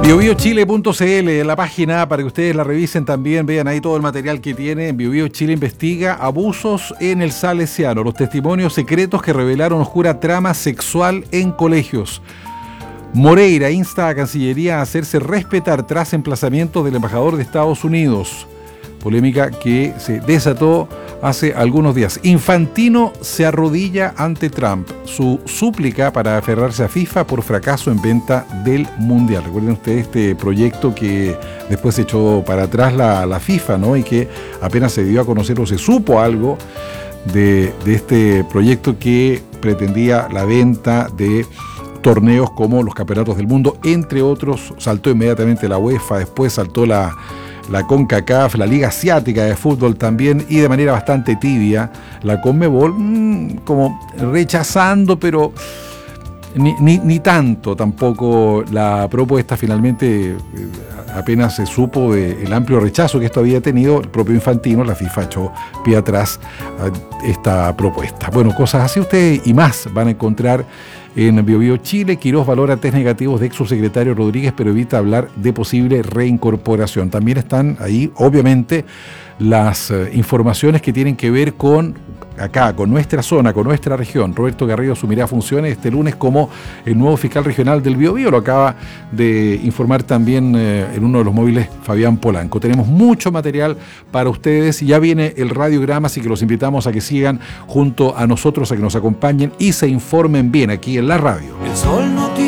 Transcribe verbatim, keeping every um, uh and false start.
bio bio chile punto c l, la página para que ustedes la revisen también, vean ahí todo el material que tiene. BioBio Chile investiga abusos en el Salesiano, los testimonios secretos que revelaron oscura trama sexual en colegios. Moreira insta a Cancillería a hacerse respetar tras emplazamiento del embajador de Estados Unidos. Polémica que se desató hace algunos días. Infantino se arrodilla ante Trump. Su súplica para aferrarse a FIFA por fracaso en venta del Mundial. Recuerden ustedes este proyecto que después se echó para atrás la, la FIFA, ¿no? Y que apenas se dio a conocer o se supo algo de, de este proyecto que pretendía la venta de torneos como los Campeonatos del Mundo, entre otros. Saltó inmediatamente la UEFA, después saltó la... la CONCACAF, la Liga Asiática de Fútbol también, y de manera bastante tibia la CONMEBOL, mmm, como rechazando, pero ni, ni, ni tanto tampoco la propuesta. Finalmente, eh, apenas se supo del amplio rechazo que esto había tenido, el propio Infantino, la FIFA echó pie atrás a esta propuesta. Bueno, cosas así ustedes y más van a encontrar en BioBio Chile. Quirós valora test negativos de ex subsecretario Rodríguez, pero evita hablar de posible reincorporación. También están ahí, obviamente, las eh, informaciones que tienen que ver con acá, con nuestra zona, con nuestra región. Roberto Garrido asumirá funciones este lunes como el nuevo fiscal regional del BioBio. Lo acaba de informar también eh, en uno de los móviles Fabián Polanco. Tenemos mucho material para ustedes. Ya viene el radiograma, así que los invitamos a que sigan junto a nosotros, a que nos acompañen y se informen bien aquí en la radio. El sol no tiene